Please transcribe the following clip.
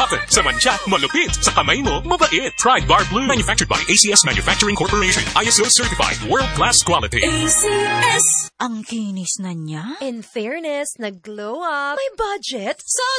Cotton. Sa mancha, malupit. Sa kamay mo, mabait. Try Bar Blue. Manufactured by ACS Manufacturing Corporation. ISO certified. World-class quality. ACS. Ang kinis na niya. In fairness, nag-glow up. May budget. So